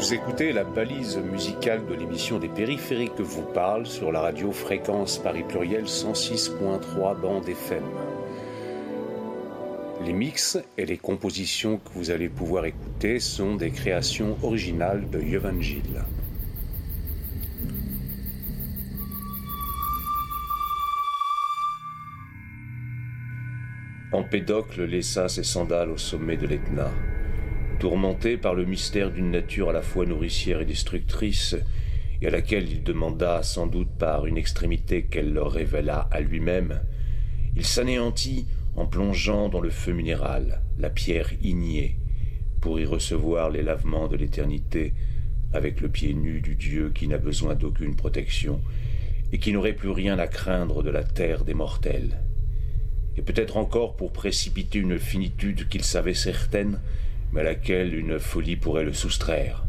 Vous écoutez la balise musicale de l'émission des Périphériques vous parle sur la radio Fréquence Paris Pluriel 106.3 bande FM. Les mix et les compositions que vous allez pouvoir écouter sont des créations originales de Yovan Gilles. Empédocle laissa ses sandales au sommet de l'Etna. Tourmenté par le mystère d'une nature à la fois nourricière et destructrice, et à laquelle il demanda, sans doute par une extrémité qu'elle leur révéla à lui-même, il s'anéantit en plongeant dans le feu minéral, la pierre ignée, pour y recevoir les lavements de l'éternité avec le pied nu du Dieu qui n'a besoin d'aucune protection et qui n'aurait plus rien à craindre de la terre des mortels. Et peut-être encore pour précipiter une finitude qu'il savait certaine, mais à laquelle une folie pourrait le soustraire.